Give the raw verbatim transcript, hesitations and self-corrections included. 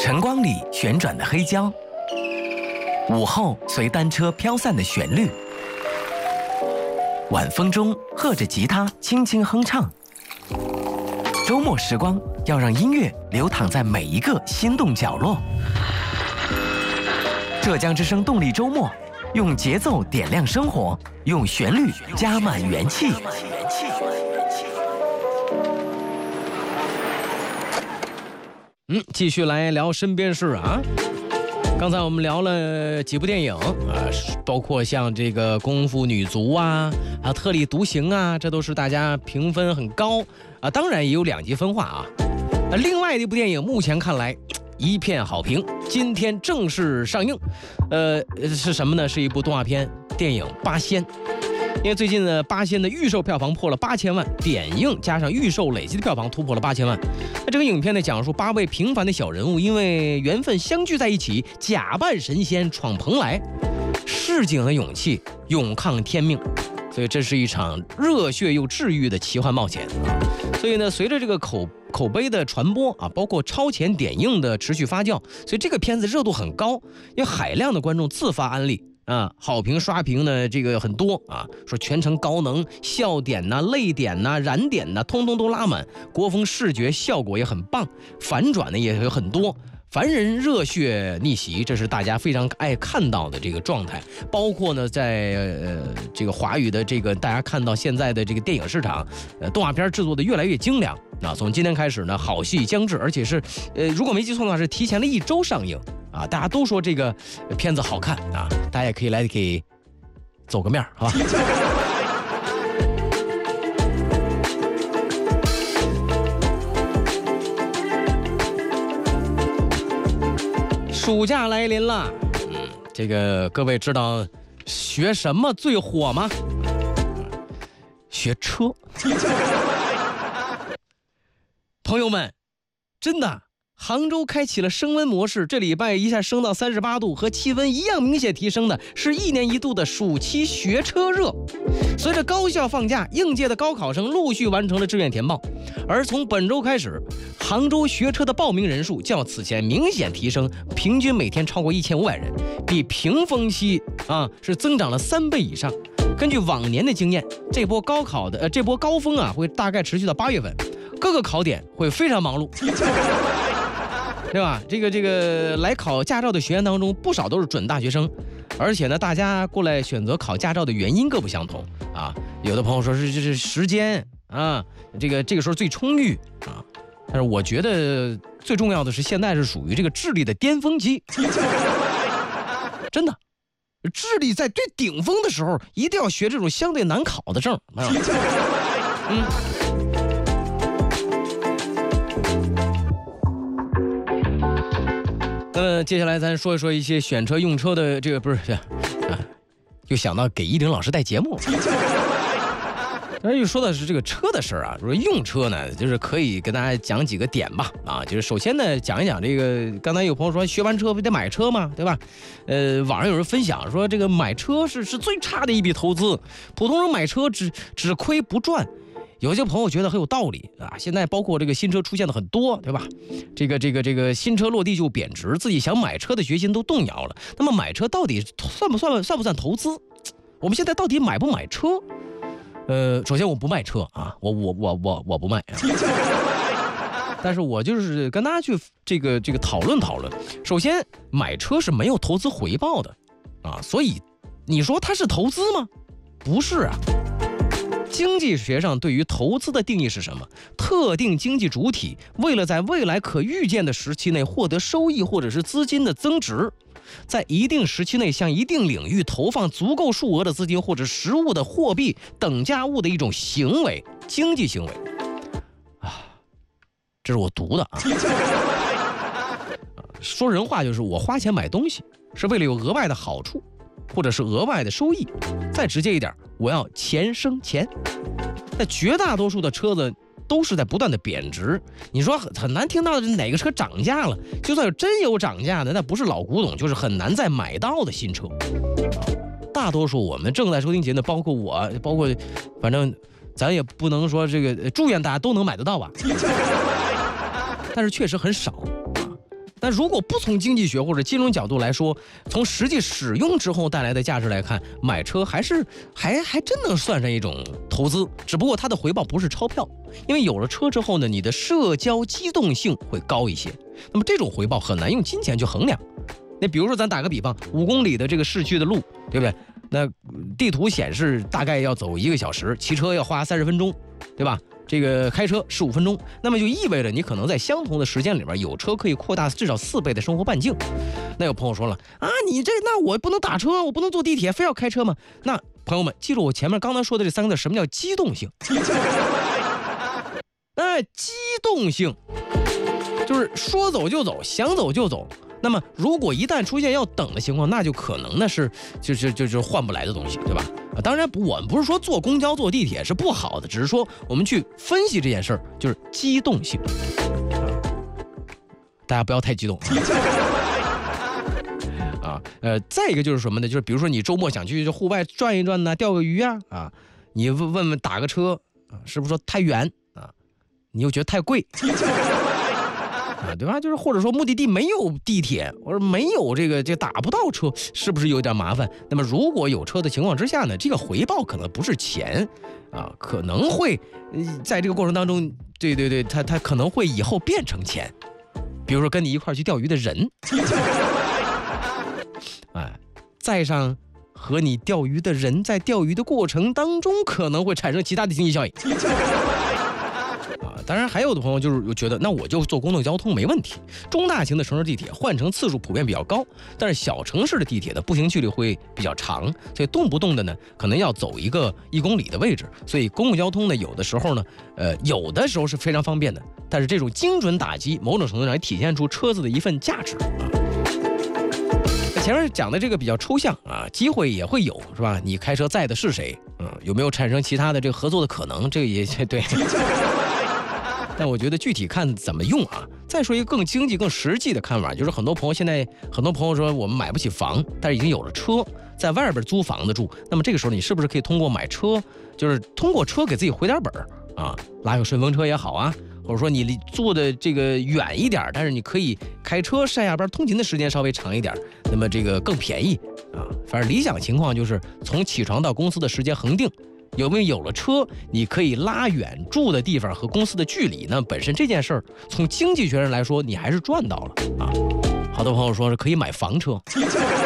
晨光里旋转的黑胶，午后随单车飘散的旋律，晚风中和着吉他轻轻哼唱。周末时光要让音乐流淌在每一个心动角落。浙江之声动力周末，用节奏点亮生活，用旋律加满元气。 嗯，继续来聊身边事啊。刚才我们聊了几部电影啊，包括像这个《功夫女足》啊，还有《特立独行》啊，这都是大家评分很高啊。当然也有两极分化啊。啊，另外的一部电影目前看来一片好评，今天正式上映。呃，是什么呢？是一部动画片电影《八仙》。因为最近呢，《八仙》的预售票房破了八千万，点映加上预售累计的票房突破了八千万。那这个影片呢，讲述八位平凡的小人物因为缘分相聚在一起，假扮神仙闯蓬莱，市井的勇气，勇抗天命。所以这是一场热血又治愈的奇幻冒险啊！所以呢，随着这个口口碑的传播啊，包括超前点映的持续发酵，所以这个片子热度很高，有海量的观众自发安利。啊，好评刷屏呢，这个很多啊，说全程高能，笑点呐、泪点呐、燃点呐，通通都拉满，国风视觉效果也很棒，反转呢也有很多，凡人热血逆袭，这是大家非常爱看到的这个状态。包括呢，在呃这个华语的这个大家看到现在的这个电影市场，呃动画片制作的越来越精良。那从今天开始呢，好戏将至，而且是呃如果没记错的话，是提前了一周上映。啊，大家都说这个片子好看啊，大家也可以来给走个面，好吧？暑假来临了，嗯，这个各位知道学什么最火吗？学车。朋友们，真的。杭州开启了升温模式，这礼拜一下升到三十八度，和气温一样明显提升的是一年一度的暑期学车热。随着高校放假，应届的高考生陆续完成了志愿填报，而从本周开始，杭州学车的报名人数较此前明显提升，平均每天超过一千五百人，比平峰期啊是增长了三倍以上。根据往年的经验，这波高考的呃这波高峰啊会大概持续到八月份，各个考点会非常忙碌。对吧？这个这个来考驾照的学员当中，不少都是准大学生，而且呢，大家过来选择考驾照的原因各不相同啊。有的朋友说是这是时间啊，这个这个时候最充裕啊，但是我觉得最重要的是现在是属于这个智力的巅峰期，真的，智力在最顶峰的时候，一定要学这种相对难考的证啊。嗯。那么接下来咱说一说一些选车用车的这个不是啊，又想到给依林老师带节目。但又说的是这个车的事儿啊，说用车呢，就是可以跟大家讲几个点吧啊，就是首先呢讲一讲这个，刚才有朋友说学完车不得买车吗？对吧？呃，网上有人分享说这个买车是是最差的一笔投资，普通人买车只只亏不赚。有些朋友觉得很有道理啊，现在包括这个新车出现的很多，对吧？这个这个这个新车落地就贬值，自己想买车的决心都动摇了。那么买车到底算不算算不算投资？我们现在到底买不买车？呃，首先我不卖车啊，我我我我我不卖啊。但是我就是跟大家去这个这个讨论讨论。首先，买车是没有投资回报的啊，所以你说它是投资吗？不是啊。经济学上对于投资的定义是什么？特定经济主体为了在未来可预见的时期内获得收益或者是资金的增值，在一定时期内向一定领域投放足够数额的资金或者实物的货币等价物的一种行为，经济行为啊，这是我读的啊。说人话就是我花钱买东西是为了有额外的好处或者是额外的收益，再直接一点，我要钱生钱。那绝大多数的车子都是在不断的贬值，你说很很难听到哪个车涨价了，就算有真有涨价的，那不是老古董就是很难再买到的新车。大多数我们正在收听节目，包括我，包括反正咱也不能说这个祝愿大家都能买得到吧，但是确实很少。 那如果不从经济学或者金融角度来说，从实际使用之后带来的价值来看，买车还是还还真能算上一种投资，只不过它的回报不是钞票，因为有了车之后呢，你的社交机动性会高一些，那么这种回报很难用金钱去衡量。那比如说咱打个比方，五公里的这个市区的路，对不对？那地图显示大概要走一个小时，骑车要花三十分钟，对吧？这个开车十五分钟，那么就意味着你可能在相同的时间里面，有车可以扩大至少四倍的生活半径。那有朋友说了啊，你这那我不能打车，我不能坐地铁，非要开车吗？那朋友们记住我前面刚才说的这三个字，什么叫机动性？哎，机动性就是说走就走，想走就走。那么如果一旦出现要等的情况，那就可能呢是就就就就换不来的东西，对吧？啊，当然我们不是说坐公交坐地铁是不好的，只是说我们去分析这件事儿，就是机动性。大家不要太激动啊。呃，再一个就是什么呢？就是比如说你周末想去户外转一转呢，钓个鱼啊啊，你问问问打个车啊，是不是说太远啊？你又觉得太贵。啊，对吧？就是或者说目的地没有地铁，或者没有这个这打不到车，是不是有点麻烦？那么如果有车的情况之下呢，这个回报可能不是钱，啊，可能会在这个过程当中，对对对，它它可能会以后变成钱，比如说跟你一块去钓鱼的人，哎，载上和你钓鱼的人，在钓鱼的过程当中可能会产生其他的经济效益。当然还有的朋友就是觉得那我就坐公共交通没问题，中大型的城市地铁换乘次数普遍比较高，但是小城市的地铁的步行距离会比较长，所以动不动的呢可能要走一个一公里的位置，所以公共交通呢有的时候呢呃有的时候是非常方便的，但是这种精准打击某种程度上也体现出车子的一份价值啊。前面讲的这个比较抽象啊，机会也会有是吧？你开车载的是谁？嗯，有没有产生其他的这个合作的可能？这个也对。但我觉得具体看怎么用啊。再说一个更经济更实际的看法，就是很多朋友现在很多朋友说我们买不起房，但是已经有了车，在外边租房子住，那么这个时候你是不是可以通过买车，就是通过车给自己回点本啊，拉个顺风车也好啊，或者说你住的这个远一点，但是你可以开车上下班通勤的时间稍微长一点，那么这个更便宜啊。反正理想情况就是从起床到公司的时间恒定。有没有有了车，你可以拉远住的地方和公司的距离，那本身这件事儿从经济学上来说，你还是赚到了啊。好多朋友说是可以买房车。